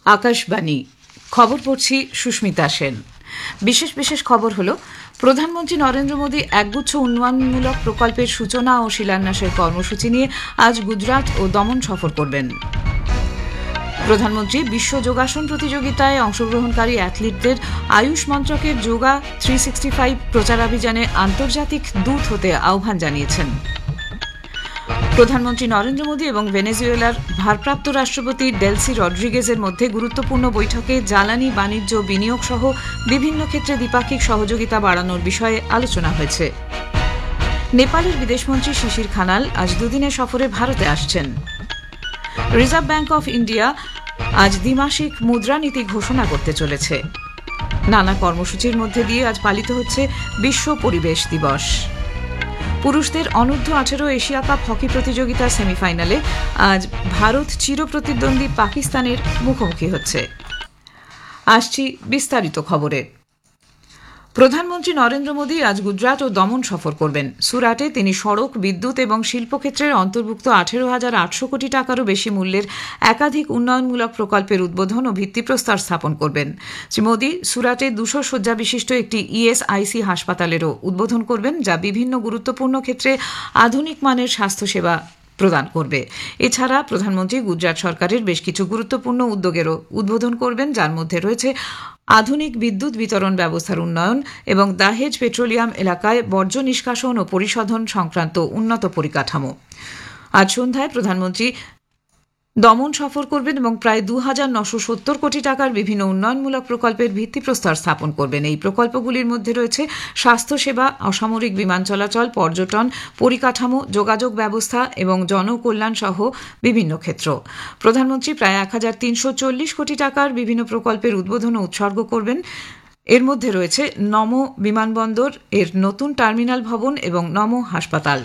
আকাশবাণী খবর পড়ছি সুস্মিতা সেন। বিশেষ বিশেষ খবর হলো, প্রধানমন্ত্রী নরেন্দ্র মোদী একগুচ্ছ উন্নয়নমূলক প্রকল্পের সূচনা ও শিলান্যাসের কর্মসূচি নিয়ে আজ গুজরাট ও দমন সফর করবেন। প্রধানমন্ত্রী বিশ্ব যোগাসন প্রতিযোগিতায় অংশগ্রহণকারী অ্যাথলিটদের আয়ুষ মন্ত্রকের যোগা 365 প্রচারাভিযানে আন্তর্জাতিক দূত হতে আহ্বান জানিয়েছেন। প্রধানমন্ত্রী নরেন্দ্র মোদী এবং ভেনেজুয়েলার ভারপ্রাপ্ত রাষ্ট্রপতি ডেলসি রড্রিগেজের মধ্যে গুরুত্বপূর্ণ বৈঠকে জ্বালানি, বাণিজ্য, বিনিয়োগ সহ বিভিন্ন ক্ষেত্রে দ্বিপাক্ষিক সহযোগিতা বাড়ানোর বিষয়ে আলোচনা হয়েছে। নেপালের বিদেশমন্ত্রী শিশির খানাল আজ দুদিনের সফরে ভারতে আসছেন। রিজার্ভ ব্যাংক অফ ইন্ডিয়া আজ দ্বিমাসিক মুদ্রানীতি ঘোষণা করতে চলেছে। নানা কর্মসূচির মধ্যে দিয়ে আজ পালিত হচ্ছে বিশ্ব পরিবেশ দিবস। পুরুষদের অনূর্ধ্ব 18 এশিয়া কাপ হকি প্রতিযোগিতার সেমিফাইনালে আজ ভারত চিরপ্রতিদ্বন্দ্বী পাকিস্তানের মুখোমুখি হচ্ছে। আসছি বিস্তারিত খবরে। প্রধানমন্ত্রী নরেন্দ্র মোদী আজ গুজরাট ও দমন সফর করবেন। সুরাটে তিনি সড়ক, বিদ্যুৎ এবং শিল্পক্ষেত্রের অন্তর্ভুক্ত 18,800 কোটি টাকারও বেশি মূল্যের একাধিক উন্নয়নমূলক প্রকল্পের উদ্বোধন ও ভিত্তিপ্রস্তর স্থাপন করবেন। শ্রী মোদী সুরাটে 200 শয্যা বিশিষ্ট একটি ইএসআইসি হাসপাতালেরও উদ্বোধন করবেন, যা বিভিন্ন গুরুত্বপূর্ণ ক্ষেত্রে আধুনিক মানের স্বাস্থ্যসেবা প্রদান করবে। এছাড়া প্রধানমন্ত্রী গুজরাট সরকারের বেশ কিছু গুরুত্বপূর্ণ উদ্যোগেরও উদ্বোধন করবেন, যার মধ্যে রয়েছে আধুনিক বিদ্যুৎ বিতরণ ব্যবস্থার উন্নয়ন এবং দাহেজ পেট্রোলিয়াম এলাকায় বর্জ্য নিষ্কাশন ও পরিশোধন সংক্রান্ত উন্নত পরিকাঠামো। আজ সন্ধ্যায় প্রধানমন্ত্রী দমন সফর করবেন এবং প্রায় 2,970 কোটি টাকার বিভিন্ন উন্নয়নমূলক প্রকল্পের ভিত্তিপ্রস্তর স্থাপন করবেন। এই প্রকল্পগুলির মধ্যে রয়েছে স্বাস্থ্যসেবা, অসামরিক বিমান চলাচল, পর্যটন, পরিকাঠামো, যোগাযোগ ব্যবস্থা এবং জনকল্যাণ সহ বিভিন্ন ক্ষেত্র। প্রধানমন্ত্রী প্রায় 1,340 কোটি টাকার বিভিন্ন প্রকল্পের উদ্বোধন ও উৎসর্গ করবেন। এর মধ্যে রয়েছে নমো বিমানবন্দর, এর নতুন টার্মিনাল ভবন এবং নমো হাসপাতাল।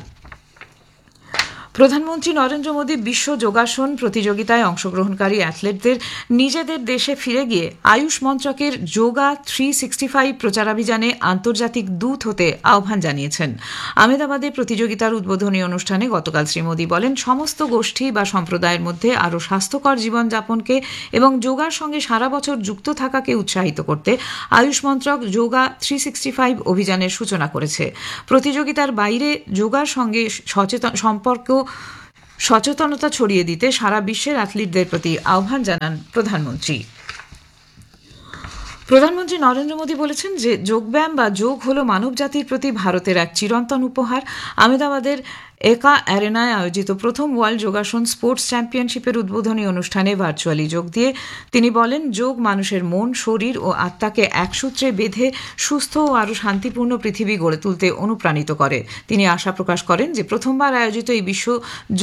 প্রধানমন্ত্রী নরেন্দ্র মোদী বিশ্ব যোগাসন প্রতিযোগিতায় অংশগ্রহণকারী অ্যাথলেটদের নিজেদের দেশে ফিরে গিয়ে আয়ুষ মন্ত্রকের যোগা 365 প্রচারাভিযানে আন্তর্জাতিক দূত হতে আহ্বান জানিয়েছেন। আহমেদাবাদে প্রতিযোগিতার উদ্বোধনী অনুষ্ঠানে গতকাল শ্রী মোদী বলেন, সমস্ত গোষ্ঠী বা সম্প্রদায়ের মধ্যে আরও স্বাস্থ্যকর জীবনযাপনকে এবং যোগার সঙ্গে সারা বছর যুক্ত থাকাকে উৎসাহিত করতে আয়ুষ মন্ত্রক যোগা 365 অভিযানের সূচনা করেছে। প্রতিযোগিতার বাইরে যোগার সঙ্গে সচেতনতা ছড়িয়ে দিতে সারা বিশ্বের অ্যাথলিটদের প্রতি আহ্বান জানান প্রধানমন্ত্রী। প্রধানমন্ত্রী নরেন্দ্র মোদী বলেছেন যে যোগব্যায়াম বা যোগ হল মানবজাতির প্রতি ভারতের এক চিরন্তন উপহার। আহমেদাবাদের একা অ্যারেনায় আয়োজিত প্রথম ওয়ার্ল্ড যোগাসন স্পোর্টস চ্যাম্পিয়নশিপের উদ্বোধনী অনুষ্ঠানে ভার্চুয়ালি যোগ দিয়ে তিনি বলেন, যোগ মানুষের মন, শরীর ও আত্মাকে এক সূত্রে বেঁধে সুস্থ ও আরও শান্তিপূর্ণ পৃথিবী গড়ে তুলতে অনুপ্রাণিত করে। তিনি আশা প্রকাশ করেন যে প্রথমবার আয়োজিত এই বিশ্ব